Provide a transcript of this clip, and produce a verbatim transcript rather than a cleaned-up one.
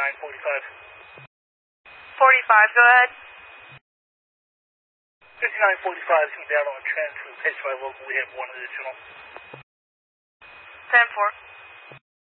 fifty-nine forty-five. forty-five, go ahead. fifty-nine forty-five is going to be out on a trend to Pittsburgh local. We have one additional. ten four.